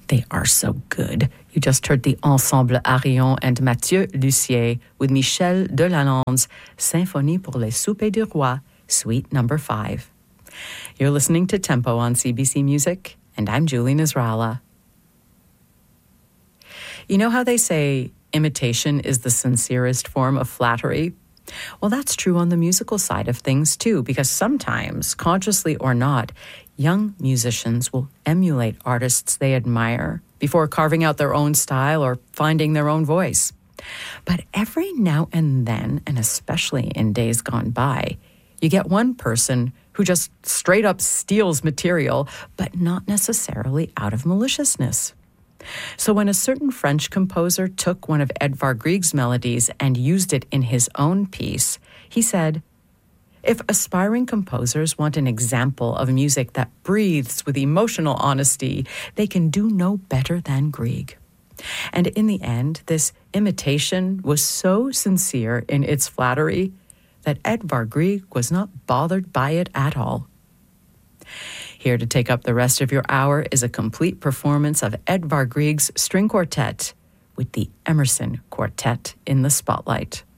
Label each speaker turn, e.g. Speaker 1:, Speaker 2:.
Speaker 1: They are so good. You just heard the Ensemble Arion and Mathieu Lussier with Michel Delalande's Symphonie pour les soupers du roi, Suite No. 5. You're listening to Tempo on CBC Music, and I'm Julie Nasrallah. You know how they say imitation is the sincerest form of flattery? Well, that's true on the musical side of things, too, because sometimes, consciously or not, young musicians will emulate artists they admire before carving out their own style or finding their own voice. But every now and then, and especially in days gone by, you get one person who just straight up steals material, but not necessarily out of maliciousness. So when a certain French composer took one of Edvard Grieg's melodies and used it in his own piece, he said, "If aspiring composers want an example of music that breathes with emotional honesty, they can do no better than Grieg." And in the end, this imitation was so sincere in its flattery that Edvard Grieg was not bothered by it at all. Here to take up the rest of your hour is a complete performance of Edvard Grieg's string quartet with the Emerson Quartet in the spotlight.